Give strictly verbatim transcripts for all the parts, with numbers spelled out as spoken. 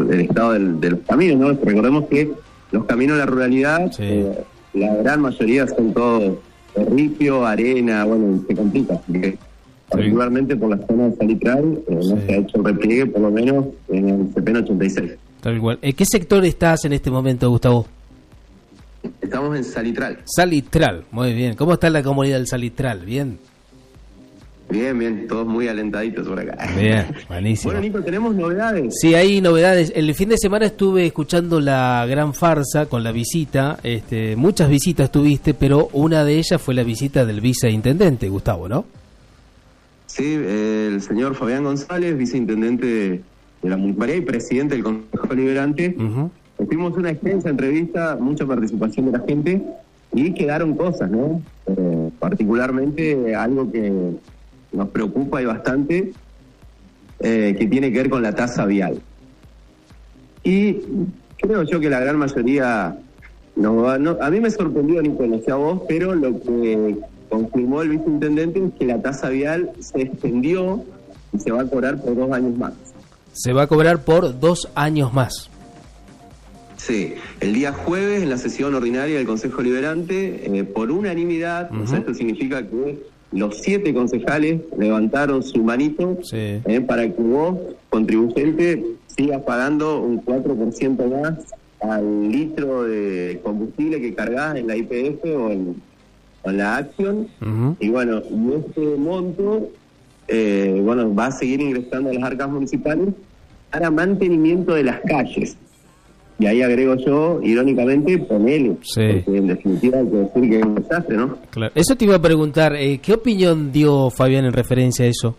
por el estado del, de los caminos, ¿no? Recordemos que los caminos de la ruralidad, sí. eh, la gran mayoría son todos ripio, arena, bueno, se complica, porque sí. particularmente por la zona de Salitral, eh, sí. no se ha hecho el repliegue, por lo menos en el C P N ochenta y seis. Tal igual. ¿En qué sector estás en este momento, Gustavo? Estamos en Salitral. Salitral, muy bien. ¿Cómo está la comunidad del Salitral? ¿Bien? Bien, bien, todos muy alentaditos por acá. Bien, buenísimo. Bueno, Nico, ¿tenemos novedades? Sí, hay novedades. El fin de semana estuve escuchando la gran farsa con la visita. Este, muchas visitas tuviste, pero una de ellas fue la visita del viceintendente, Gustavo, ¿no? Sí, eh, el señor Fabián González, viceintendente de, de la municipalidad y presidente del Consejo Deliberante. Uh-huh. Tuvimos una extensa entrevista, mucha participación de la gente y quedaron cosas, ¿no? Eh, particularmente algo que nos preocupa y bastante, eh, que tiene que ver con la tasa vial. Y creo yo que la gran mayoría, no, no, a mí me sorprendió, Nico, no sé a vos, pero lo que confirmó el viceintendente es que la tasa vial se extendió y se va a cobrar por dos años más. Se va a cobrar por dos años más. Sí, el día jueves en la sesión ordinaria del Consejo Deliberante, eh, por unanimidad, uh-huh. o sea, esto significa que los siete concejales levantaron su manito sí. eh, para que vos, contribuyente, sigas pagando un cuatro por ciento más al litro de combustible que cargas en la I P F o en, o en la Action. Uh-huh. Y bueno, y este monto eh, bueno, va a seguir ingresando a las arcas municipales para mantenimiento de las calles. Y ahí agrego yo, irónicamente, ponele. Sí. Porque en definitiva hay que decir que es un desastre, ¿no? Claro. Eso te iba a preguntar, eh, ¿qué opinión dio Fabián en referencia a eso?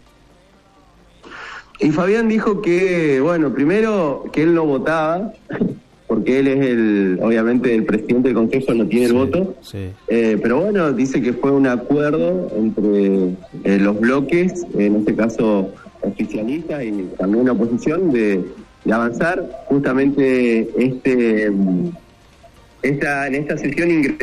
Y Fabián dijo que, bueno, primero que él no votaba, porque él es el, obviamente, el presidente del Consejo, no tiene sí, el voto. Sí. Eh, pero bueno, dice que fue un acuerdo entre eh, los bloques, en este caso oficialistas y también la oposición, de... de avanzar. Justamente este esta en esta sesión ingresó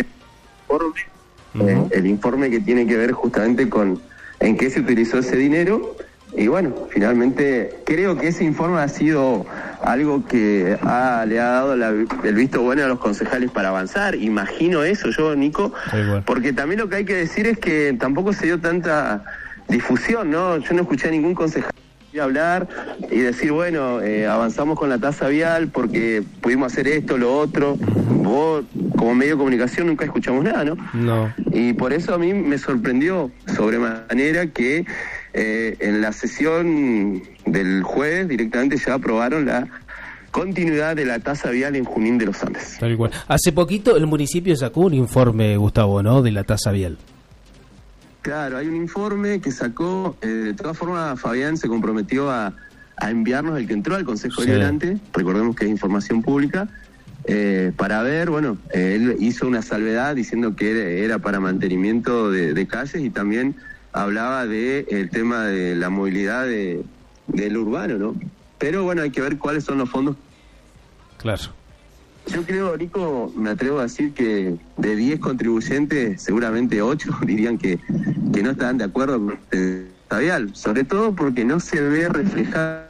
el informe, uh-huh. eh, el informe que tiene que ver justamente con en qué se utilizó ese dinero, y bueno, finalmente creo que ese informe ha sido algo que ha, le ha dado la, el visto bueno a los concejales para avanzar, imagino eso yo, Nico, bueno. Porque también lo que hay que decir es que tampoco se dio tanta difusión, ¿no? Yo no escuché a ningún concejal hablar y decir, bueno, eh, avanzamos con la tasa vial porque pudimos hacer esto, lo otro. Vos, como medio de comunicación, nunca escuchamos nada, ¿no? No. Y por eso a mí me sorprendió sobremanera que eh, en la sesión del jueves directamente ya aprobaron la continuidad de la tasa vial en Junín de los Andes. Tal cual. Hace poquito el municipio sacó un informe, Gustavo, ¿no?, de la tasa vial. Claro, hay un informe que sacó, eh, de todas formas Fabián se comprometió a, a enviarnos el que entró al Consejo Deliberante, sí. Recordemos que es información pública, eh, para ver, bueno, eh, él hizo una salvedad diciendo que era, era para mantenimiento de, de calles y también hablaba de el tema de la movilidad de, del urbano, ¿no? Pero bueno, hay que ver cuáles son los fondos. Claro. Yo creo, Nico, me atrevo a decir que de diez contribuyentes, seguramente ocho dirían que, que no estaban de acuerdo con el vial, sobre todo porque no se ve reflejado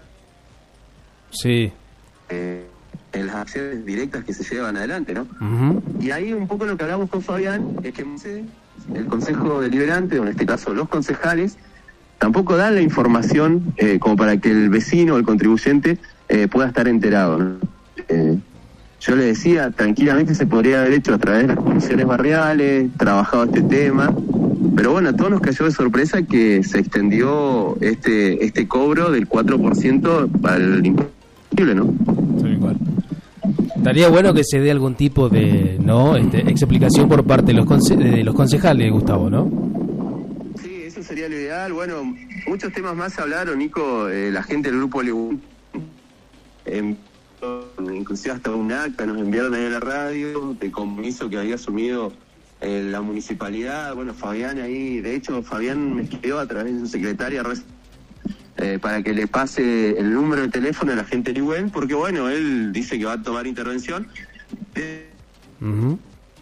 sí. eh, en las acciones directas que se llevan adelante, ¿no? Uh-huh. Y ahí un poco lo que hablamos con Fabián es que el Consejo Deliberante, o en este caso los concejales, tampoco dan la información eh, como para que el vecino o el contribuyente eh, pueda estar enterado, ¿no? Eh, Yo le decía, tranquilamente se podría haber hecho a través de las comisiones barriales, trabajado este tema, pero bueno, a todos nos cayó de sorpresa que se extendió este este cobro del cuatro por ciento al imposible, ¿no? Sí, igual. Estaría bueno que se dé algún tipo de no este, explicación por parte de los, conce- de los concejales, Gustavo, ¿no? Sí, eso sería lo ideal. Bueno, muchos temas más se hablaron, Nico, eh, la gente del grupo Legum, eh, inclusive hasta un acta nos enviaron ahí a la radio de compromiso que había asumido eh, la municipalidad. Bueno, Fabián ahí, de hecho Fabián me escribió a través de su secretaria eh, para que le pase el número de teléfono a la gente de Ligüen, porque bueno, él dice que va a tomar intervención. Eh, uh-huh.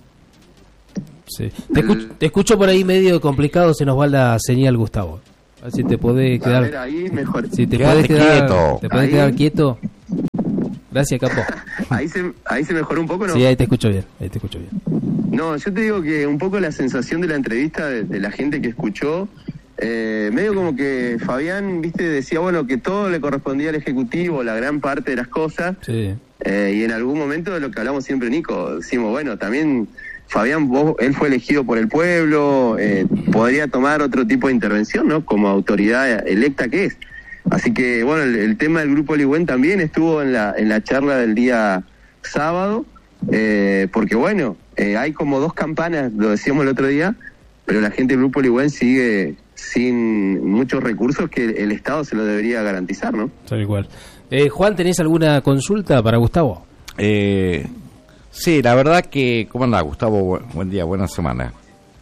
Sí. Te, escucho, te escucho por ahí medio complicado, se nos va la señal, Gustavo. A ver si te podés quedar. A ver, ahí mejor. Si te podés quedar quieto. ¿Te podés ahí. quedar quieto? Gracias, Capo. ahí, se, ahí se mejoró un poco, ¿no? Sí, ahí te escucho bien, ahí te escucho bien. No, yo te digo que un poco la sensación de la entrevista de, de la gente que escuchó, eh, medio como que Fabián, viste, decía, bueno, que todo le correspondía al Ejecutivo, la gran parte de las cosas, sí. eh, y en algún momento de lo que hablamos siempre, Nico, decimos, bueno, también Fabián, vos, él fue elegido por el pueblo, eh, podría tomar otro tipo de intervención, ¿no? Como autoridad electa que es. Así que, bueno, el, el tema del Grupo Ligüen también estuvo en la, en la charla del día sábado, eh, porque, bueno, eh, hay como dos campanas, lo decíamos el otro día, pero la gente del Grupo Ligüen sigue sin muchos recursos que el Estado se lo debería garantizar, ¿no? Tal igual. Eh, Juan, ¿tenés alguna consulta para Gustavo? Eh, sí, la verdad que... ¿Cómo anda, Gustavo? Buen día, buena semana.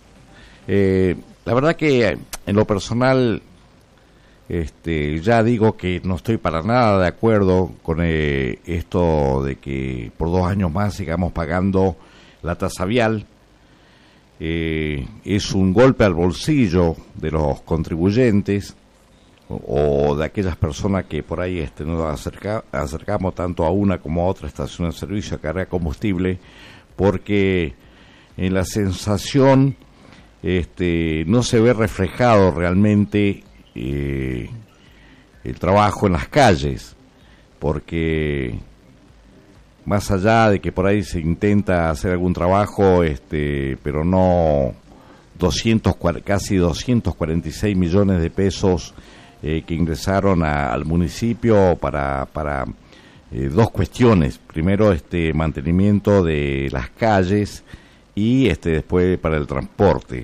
Eh, la verdad que en lo personal... Este, ya digo que no estoy para nada de acuerdo con eh, esto de que por dos años más sigamos pagando la tasa vial. Eh, es un golpe al bolsillo de los contribuyentes o, o de aquellas personas que por ahí este, nos acerca, acercamos tanto a una como a otra estación de servicio a cargar combustible, porque en la sensación este, no se ve reflejado realmente Eh, el trabajo en las calles, porque más allá de que por ahí se intenta hacer algún trabajo, este, pero no doscientos, casi doscientos cuarenta y seis millones de pesos eh, que ingresaron a, al municipio para para eh, dos cuestiones: primero, este mantenimiento de las calles y este después para el transporte.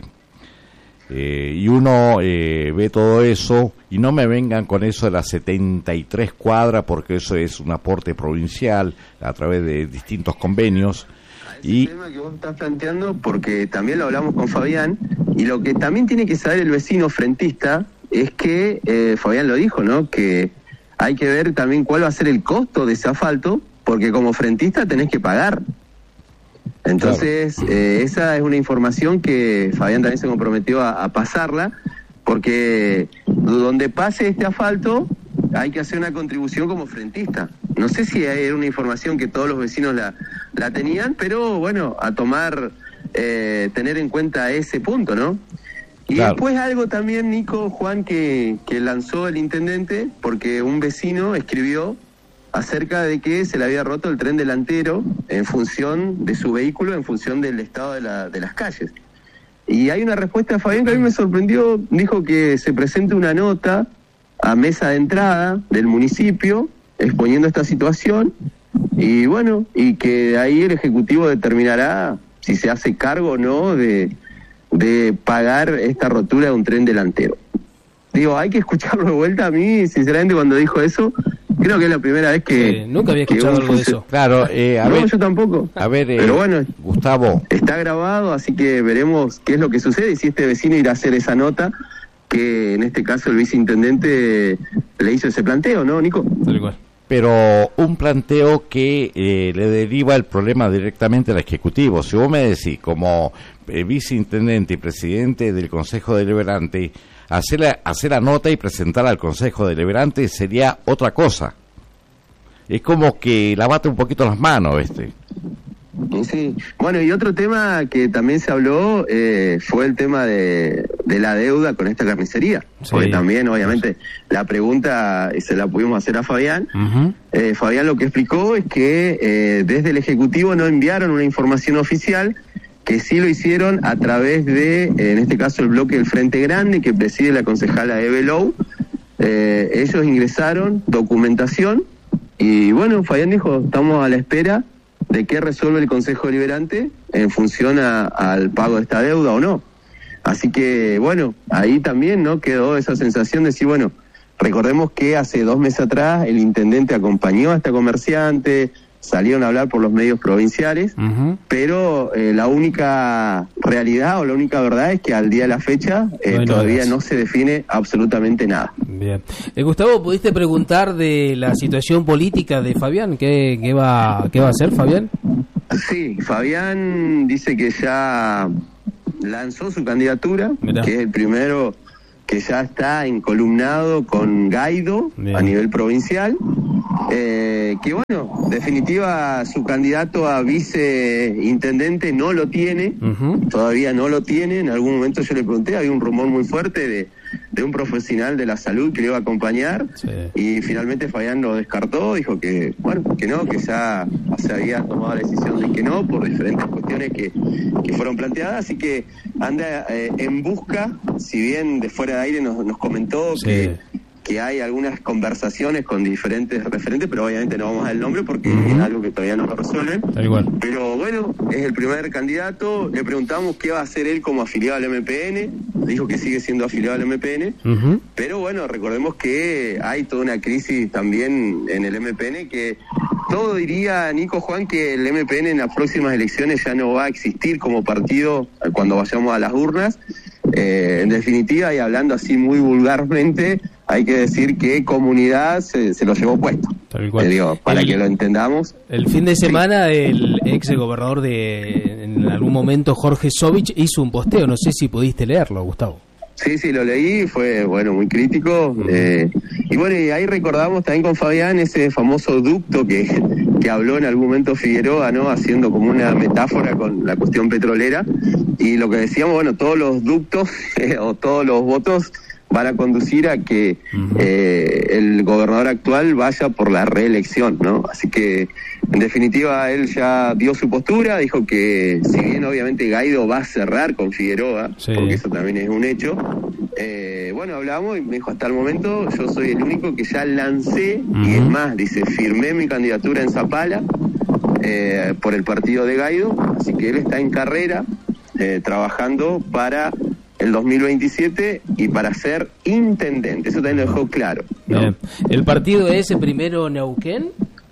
Eh, y uno eh, ve todo eso, y no me vengan con eso de las setenta y tres cuadras, porque eso es un aporte provincial a través de distintos convenios. Ese y tema que vos estás planteando, porque también lo hablamos con Fabián, y lo que también tiene que saber el vecino frentista es que, eh, Fabián lo dijo, ¿no?, que hay que ver también cuál va a ser el costo de ese asfalto, porque como frentista tenés que pagar. Entonces, claro. eh, esa es una información que Fabián también se comprometió a, a pasarla, porque donde pase este asfalto hay que hacer una contribución como frentista. No sé si era una información que todos los vecinos la, la tenían, pero bueno, a tomar, eh, tener en cuenta ese punto, ¿no? Y claro. Después algo también, Nico, Juan, que, que lanzó el intendente, porque un vecino escribió acerca de que se le había roto el tren delantero en función de su vehículo, en función del estado de, la, de las calles. Y hay una respuesta de Fabián que a mí me sorprendió, dijo que se presente una nota a mesa de entrada del municipio exponiendo esta situación, y bueno, y que ahí el Ejecutivo determinará si se hace cargo o no de, de pagar esta rotura de un tren delantero. Digo, hay que escucharlo de vuelta. A mí, sinceramente, cuando dijo eso, creo que es la primera vez que... Sí, nunca había escuchado algo de eso. Claro, eh, a no, ver, yo tampoco. A ver, eh, pero bueno, Gustavo. Está grabado, así que veremos qué es lo que sucede y si este vecino irá a hacer esa nota, que en este caso el viceintendente le hizo ese planteo, ¿no, Nico? Tal cual. Pero un planteo que eh, le deriva el problema directamente al Ejecutivo. Si vos me decís, como eh, viceintendente y presidente del Consejo Deliberante, hacer la, hacer la nota y presentar al Consejo Deliberante sería otra cosa. Es como que lavate un poquito las manos, este. Sí, bueno, y otro tema que también se habló eh, fue el tema de, de la deuda con esta carnicería, sí. Porque también, obviamente, la pregunta se la pudimos hacer a Fabián. Uh-huh. eh, Fabián lo que explicó es que eh, desde el Ejecutivo no enviaron una información oficial, que sí lo hicieron a través de, en este caso, el bloque del Frente Grande, que preside la concejala Eve Low. Eh, ellos ingresaron documentación y, bueno, Fabián dijo, estamos a la espera de qué resuelve el Consejo Deliberante en función a, al pago de esta deuda o no. Así que, bueno, ahí también, ¿no?, quedó esa sensación de decir, bueno, recordemos que hace dos meses atrás el intendente acompañó a esta comerciante, salieron a hablar por los medios provinciales, uh-huh. pero eh, la única realidad o la única verdad es que al día de la fecha eh, no todavía no se define absolutamente nada. Bien. Eh, Gustavo, ¿pudiste preguntar de la situación política de Fabián? ¿Qué, qué, va, qué va a hacer Fabián? Sí, Fabián dice que ya lanzó su candidatura, Mirá. que es el primero que ya está encolumnado con Guaidó a nivel provincial. eh, que bueno, en definitiva su candidato a viceintendente no lo tiene, uh-huh. todavía no lo tiene. En algún momento yo le pregunté, había un rumor muy fuerte de, de un profesional de la salud que le iba a acompañar, sí. y finalmente Fabián lo descartó, dijo que bueno, que no, que ya se había tomado la decisión de que no, por diferentes cuestiones que, que fueron planteadas, así que anda eh, en busca, si bien de fuera de aire nos, nos comentó sí. que que hay algunas conversaciones con diferentes referentes, pero obviamente no vamos a dar el nombre porque uh-huh. es algo que todavía no lo resuelven. Igual. Pero bueno, es el primer candidato. Le preguntamos qué va a hacer él como afiliado al M P N. Dijo que sigue siendo afiliado al M P N. Uh-huh. Pero bueno, recordemos que hay toda una crisis también en el M P N, que todo diría, Nico, Juan, que el M P N en las próximas elecciones ya no va a existir como partido cuando vayamos a las urnas. Eh, en definitiva, y hablando así muy vulgarmente, hay que decir que Comunidad se, se lo llevó puesto. Tal cual. Te digo, para el, que lo entendamos. El fin de semana, sí. el ex gobernador de, en algún momento, Jorge Sovich, hizo un posteo. No sé si pudiste leerlo, Gustavo. Sí, sí, lo leí, fue, bueno, muy crítico. Uh-huh. Eh, y bueno, y ahí recordamos también con Fabián ese famoso ducto que, que habló en algún momento Figueroa, ¿no? Haciendo como una metáfora con la cuestión petrolera. Y lo que decíamos, bueno, todos los ductos eh, o todos los votos van a conducir a que uh-huh. eh, el gobernador actual vaya por la reelección, ¿no? Así que, en definitiva, él ya dio su postura, dijo que si bien obviamente Guaido va a cerrar con Figueroa, sí. porque eso también es un hecho, eh, bueno, hablamos y me dijo, hasta el momento yo soy el único que ya lancé, uh-huh. y es más, dice, firmé mi candidatura en Zapala eh, por el partido de Guaido, así que él está en carrera, eh, trabajando para el dos mil veintisiete y para ser intendente. Eso también lo dejó claro, ¿no? Bien. ¿El partido es el Primero Neuquén?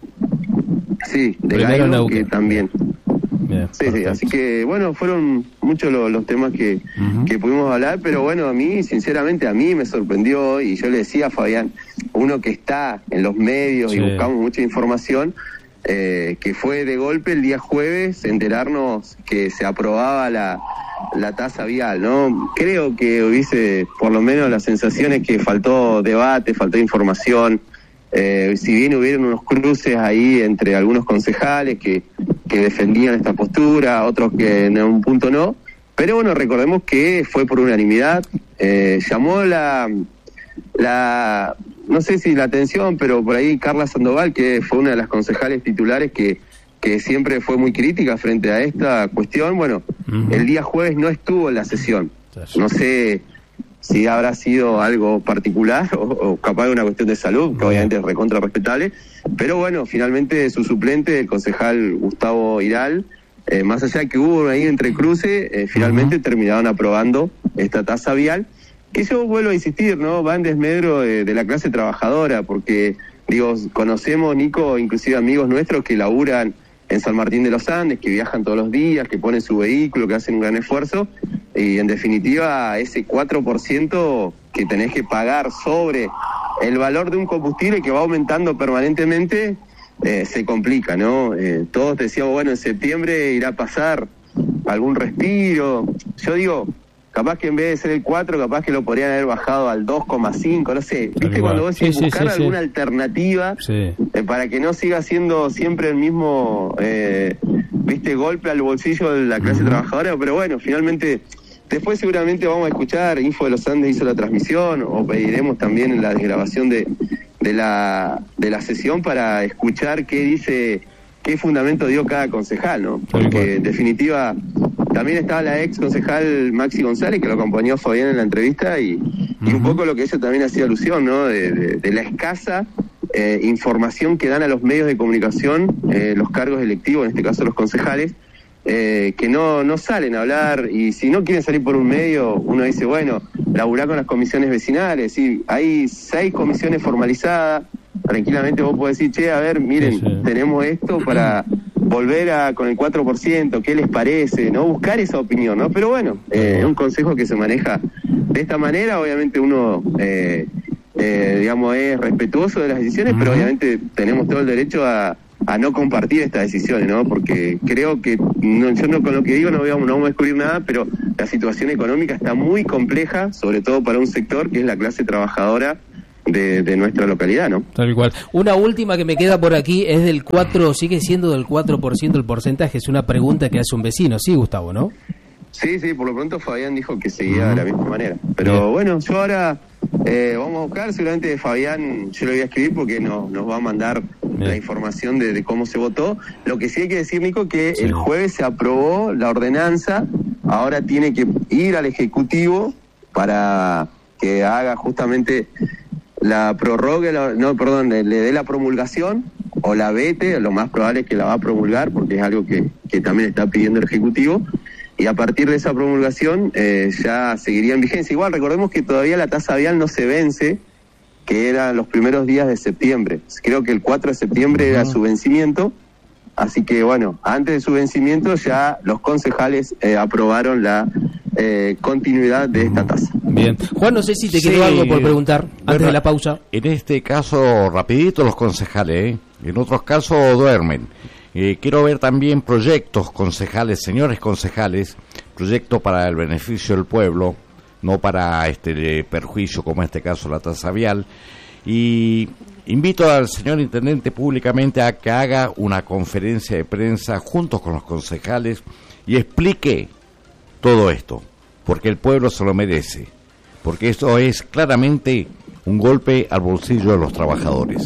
Sí, de Guaido, que también. Bien, sí, sí, así que bueno, fueron muchos los, los temas que, uh-huh. que pudimos hablar, pero bueno, a mí, sinceramente, a mí me sorprendió, y yo le decía a Fabián, uno que está en los medios sí. y buscamos mucha información, eh, que fue de golpe el día jueves enterarnos que se aprobaba la la tasa vial, ¿no? Creo que hubiese, por lo menos, las sensaciones que faltó debate, faltó información, eh, si bien hubieron unos cruces ahí entre algunos concejales que, que defendían esta postura, otros que en un punto no, pero bueno, recordemos que fue por unanimidad, eh, llamó la, la, no sé si la atención, pero por ahí Carla Sandoval, que fue una de las concejales titulares que que siempre fue muy crítica frente a esta cuestión, bueno, uh-huh. el día jueves no estuvo en la sesión. No sé si habrá sido algo particular o, o capaz de una cuestión de salud, que obviamente es recontra respetable, pero bueno, finalmente su suplente, el concejal Gustavo Iral, eh, más allá de que hubo ahí entre cruces, eh, finalmente uh-huh. terminaron aprobando esta tasa vial, que yo vuelvo a insistir, ¿no? Va en desmedro de, de la clase trabajadora, porque, digo, conocemos, Nico, inclusive amigos nuestros que laburan en San Martín de los Andes, que viajan todos los días, que ponen su vehículo, que hacen un gran esfuerzo, y en definitiva ese cuatro por ciento que tenés que pagar sobre el valor de un combustible que va aumentando permanentemente, eh, se complica, ¿no? Eh, todos decíamos, bueno, en septiembre irá a pasar algún respiro. Yo digo, capaz que en vez de ser el cuatro, capaz que lo podrían haber bajado al dos coma cinco, no sé. ¿Viste igual. Cuando vos decís sí, buscar sí, sí, alguna sí. alternativa sí. eh, para que no siga siendo siempre el mismo, eh, viste, golpe al bolsillo de la clase uh-huh. trabajadora? Pero bueno, finalmente, después seguramente vamos a escuchar, Info de los Andes hizo la transmisión, o pediremos también la desgrabación de, de, la, de la sesión para escuchar qué dice, qué fundamento dio cada concejal, ¿no? Porque en definitiva... También estaba la ex concejal Maxi González, que lo acompañó Fabián en la entrevista, y, uh-huh. y un poco lo que ella también hacía alusión, ¿no? De, de, de la escasa eh, información que dan a los medios de comunicación, eh, los cargos electivos, en este caso los concejales, eh, que no, no salen a hablar, y si no quieren salir por un medio, uno dice, bueno, laburar con las comisiones vecinales, sí, hay seis comisiones formalizadas, tranquilamente vos podés decir, che, a ver, miren, sí, sí. tenemos esto para... volver a con el cuatro por ciento, ¿qué les parece? ¿No? Buscar esa opinión, ¿no? Pero bueno, es eh, un consejo que se maneja de esta manera, obviamente uno, eh, eh, digamos, es respetuoso de las decisiones, uh-huh. pero obviamente tenemos todo el derecho a, a no compartir estas decisiones, ¿no? Porque creo que, no, yo no con lo que digo no vamos, no vamos a descubrir nada, pero la situación económica está muy compleja, sobre todo para un sector que es la clase trabajadora, de, de nuestra localidad, ¿no? Tal cual. Una última que me queda por aquí es del cuatro, sigue siendo del cuatro por ciento el porcentaje, es una pregunta que hace un vecino, sí, Gustavo, ¿no? Sí, sí, por lo pronto Fabián dijo que seguía de la misma manera. Pero bien. Bueno, yo ahora eh, vamos a buscar, seguramente Fabián, yo lo voy a escribir porque nos, nos va a mandar bien. La información de, de cómo se votó. Lo que sí hay que decir, Nico, que sí. El jueves se aprobó la ordenanza, ahora tiene que ir al Ejecutivo para que haga justamente la prorrogue, la, no, perdón, le, le dé la promulgación o la vete, lo más probable es que la va a promulgar porque es algo que, que también está pidiendo el Ejecutivo. Y a partir de esa promulgación eh, ya seguiría en vigencia. Igual recordemos que todavía la tasa vial no se vence, que eran los primeros días de septiembre. Creo que el cuatro de septiembre uh-huh. era su vencimiento. Así que bueno, antes de su vencimiento ya los concejales eh, aprobaron la eh, continuidad de esta tasa. Bien. Juan, no sé si te sí. quedó algo por preguntar antes bueno, de la pausa. En este caso, rapidito los concejales, ¿eh? En otros casos duermen. Eh, quiero ver también proyectos concejales, señores concejales, proyectos para el beneficio del pueblo, no para este perjuicio como en este caso la tasa vial. Y invito al señor intendente públicamente a que haga una conferencia de prensa junto con los concejales y explique todo esto, porque el pueblo se lo merece, porque esto es claramente un golpe al bolsillo de los trabajadores.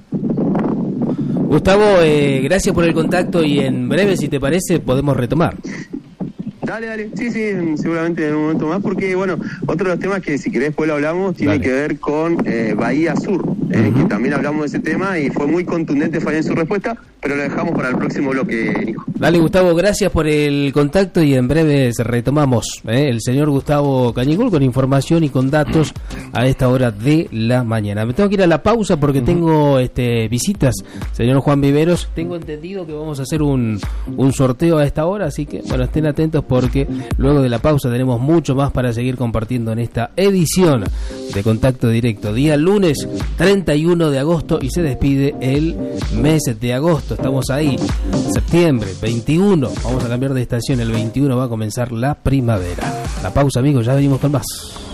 Gustavo, eh, gracias por el contacto y en breve, si te parece, podemos retomar. Dale, dale, sí, sí, seguramente en un momento más, porque, bueno, otro de los temas que si querés después lo hablamos, tiene dale. que ver con eh, Bahía Sur, eh, uh-huh. que también hablamos de ese tema y fue muy contundente Fabián en su respuesta, pero lo dejamos para el próximo bloque, Nico. Dale, Gustavo, gracias por el contacto y en breve retomamos. ¿eh? El señor Gustavo Cañigol con información y con datos a esta hora de la mañana. Me tengo que ir a la pausa porque uh-huh. tengo este visitas, señor Juan Viveros. Tengo entendido que vamos a hacer un, un sorteo a esta hora, así que, bueno, estén atentos porque luego de la pausa tenemos mucho más para seguir compartiendo en esta edición de Contacto Directo. Día lunes treinta y uno de agosto y se despide el mes de agosto. Estamos ahí, septiembre, veintiuno. Vamos a cambiar de estación, el veintiuno va a comenzar la primavera. La pausa, amigos, ya venimos con más.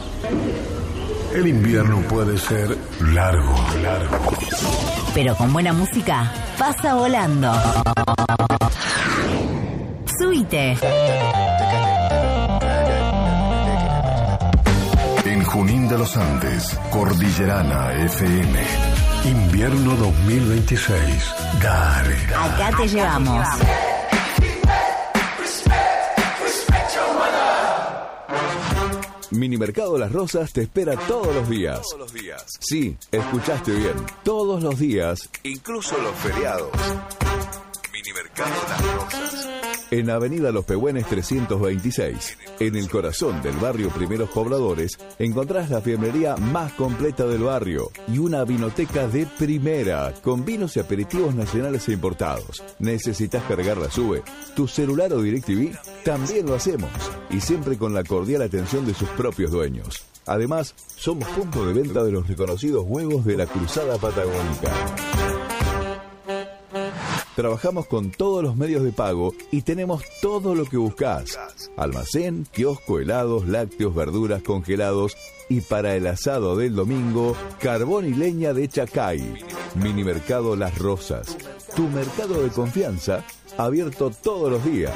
El invierno puede ser largo, largo. Pero con buena música, pasa volando. Subite. En Junín de los Andes, Cordillerana F M. Invierno dos mil veintiséis. Dale. Acá te llevamos. Minimercado Las Rosas te espera todos los días. Todos los días. Sí, escuchaste bien. Todos los días, incluso los feriados. Minimercado Las Rosas. En Avenida Los Pehuenes trescientos veintiséis, en el corazón del barrio Primeros Pobladores, encontrás la fiambrería más completa del barrio y una vinoteca de primera, con vinos y aperitivos nacionales e importados. ¿Necesitas cargar la SUBE, tu celular o DirecTV? También lo hacemos, y siempre con la cordial atención de sus propios dueños. Además, somos punto de venta de los reconocidos huevos de la Cruzada Patagónica. Trabajamos con todos los medios de pago y tenemos todo lo que buscás. Almacén, kiosco, helados, lácteos, verduras, congelados y para el asado del domingo, carbón y leña de Chacay. Minimercado Las Rosas, tu mercado de confianza, abierto todos los días.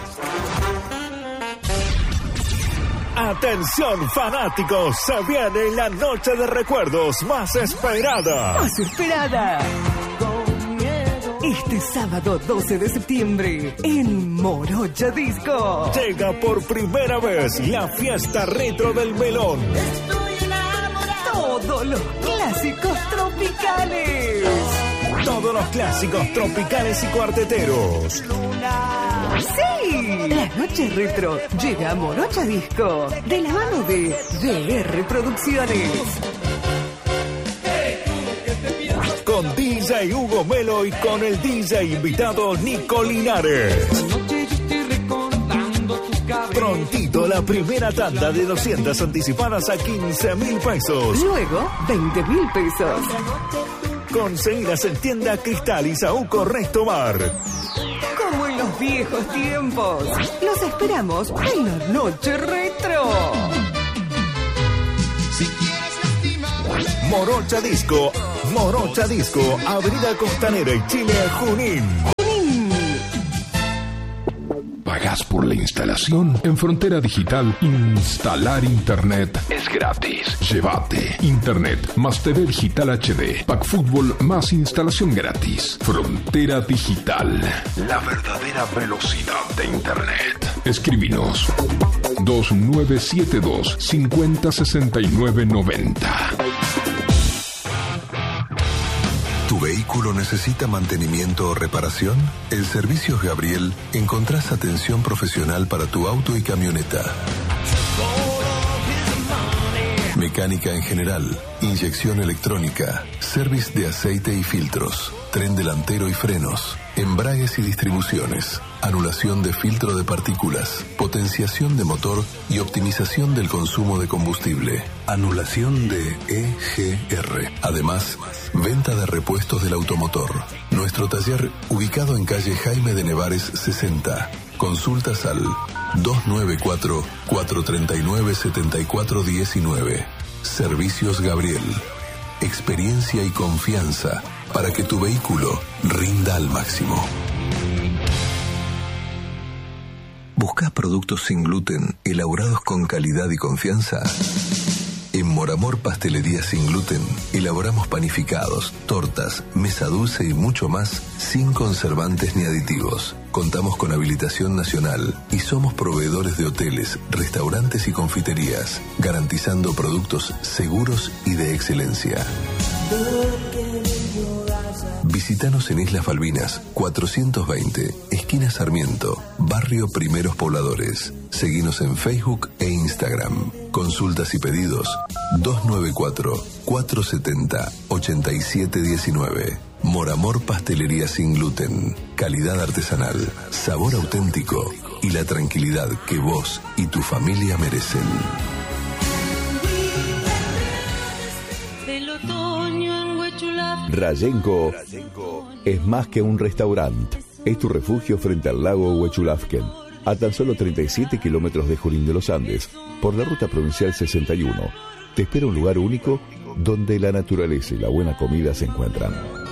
Atención fanáticos, se viene la noche de recuerdos más esperada. Más esperada. Este sábado doce de septiembre en Morocha Disco. Llega por primera vez la fiesta retro del melón. Estoy enamorado. Todos los clásicos tropicales. Todos los clásicos tropicales y cuarteteros. ¡Sí! La noche retro llega a Morocha Disco de la mano de D R Producciones. Con D J Hugo Melo y con el D J invitado Nico Linares. Prontito la primera tanda de doscientas anticipadas a quince mil pesos. Luego veinte mil pesos. Conseguidas en tienda Cristal y Saúco Restomar. Como en los viejos tiempos. Los esperamos en la noche retro. Si quieres lastimar. Morocha Disco. Morocha Disco, Avenida Costanera y Chile, Junín. ¿Pagás por la instalación? En Frontera Digital, instalar internet es gratis. Llévate internet más T V digital H D, Pack Fútbol más instalación gratis. Frontera Digital, la verdadera velocidad de internet. Escribinos dos nueve siete dos, cinco cero seis nueve nueve cero. ¿Tu vehículo necesita mantenimiento o reparación? En Servicios Gabriel encontrás atención profesional para tu auto y camioneta. Mecánica en general, inyección electrónica, service de aceite y filtros, tren delantero y frenos, embragues y distribuciones, anulación de filtro de partículas, potenciación de motor y optimización del consumo de combustible, anulación de E G R. Además, venta de repuestos del automotor. Nuestro taller, ubicado en calle Jaime de Nevares sesenta. Consultas al dos nueve cuatro, cuatro tres nueve, siete cuatro uno nueve. Servicios Gabriel. Experiencia y confianza para que tu vehículo rinda al máximo. ¿Buscas productos sin gluten, elaborados con calidad y confianza? En Moramor Pastelería Sin Gluten elaboramos panificados, tortas, mesa dulce y mucho más sin conservantes ni aditivos. Contamos con habilitación nacional y somos proveedores de hoteles, restaurantes y confiterías, garantizando productos seguros y de excelencia. Visítanos en Islas Malvinas, cuatrocientos veinte, esquina Sarmiento, barrio Primeros Pobladores. Seguinos en Facebook e Instagram. Consultas y pedidos dos nueve cuatro, cuatro siete cero, ocho siete uno nueve. Moramor Pastelería Sin Gluten. Calidad artesanal, sabor auténtico y la tranquilidad que vos y tu familia merecen. Rayenco es más que un restaurante. Es tu refugio frente al lago Huechulafken, a tan solo treinta y siete kilómetros de Junín de los Andes, por la ruta provincial sesenta y uno. Te espera un lugar único donde la naturaleza y la buena comida se encuentran.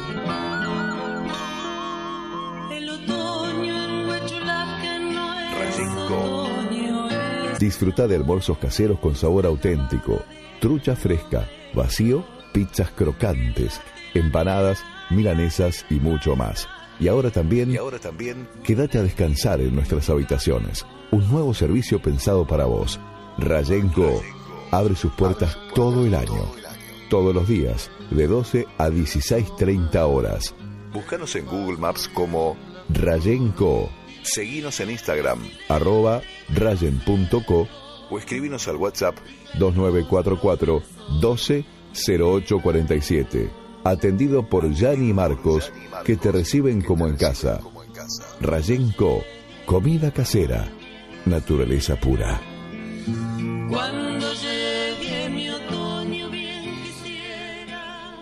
Rayenco. Disfruta de almuerzos caseros con sabor auténtico, trucha fresca, vacío, pizzas crocantes, empanadas, milanesas y mucho más. Y ahora también, y ahora también, quédate a descansar en nuestras habitaciones. Un nuevo servicio pensado para vos. Rayenco abre sus puertas todo el año. Todos los días, de doce a dieciséis treinta horas. Búscanos en Google Maps como Rayenco. Seguinos en Instagram, arroba rayen punto co, o escribinos al WhatsApp dos nueve cuatro cuatro, doce, cero ocho cuarenta y siete. Atendido por Yanni y Marcos, que te reciben como en casa. Rayenco, comida casera, naturaleza pura. Cuando llegue mi otoño bien quisiera.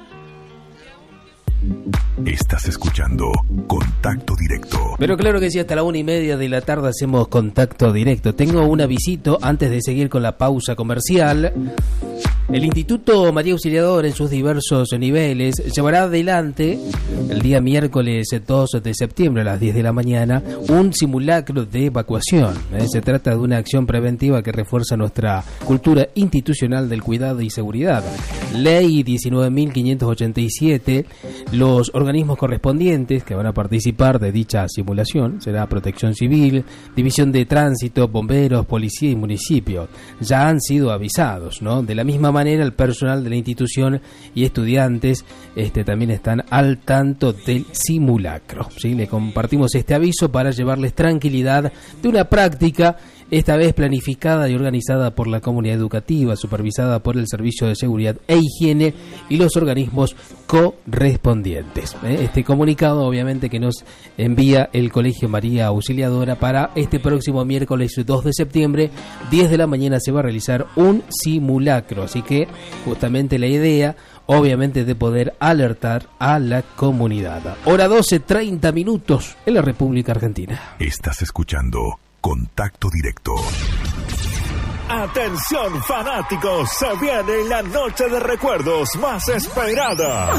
Estás escuchando Contacto Directo. Pero claro que sí, hasta la una y media de la tarde hacemos Contacto Directo. Tengo un avisito antes de seguir con la pausa comercial. El Instituto María Auxiliadora, en sus diversos niveles, llevará adelante el día miércoles dos de septiembre a las diez de la mañana un simulacro de evacuación. ¿eh? Se trata de una acción preventiva que refuerza nuestra cultura institucional del cuidado y seguridad. Ley diecinueve mil quinientos ochenta y siete, los organismos correspondientes que van a participar de dicha simulación será Protección Civil, División de Tránsito, Bomberos, Policía y Municipio. Ya han sido avisados, ¿no? De la misma manera, el personal de la institución y estudiantes este, también están al tanto del simulacro. ¿sí? Le compartimos este aviso para llevarles tranquilidad de una práctica, esta vez planificada y organizada por la comunidad educativa, supervisada por el Servicio de Seguridad e Higiene y los organismos correspondientes. ¿eh? Este comunicado, obviamente, que nos envía el Colegio María Auxiliadora para este próximo miércoles dos de septiembre, diez de la mañana, se va a realizar un simulacro. Así que, justamente la idea, obviamente, de poder alertar a la comunidad. Hora doce, treinta minutos en la República Argentina. Estás escuchando Contacto Directo. Atención fanáticos, se viene la noche de recuerdos más esperada.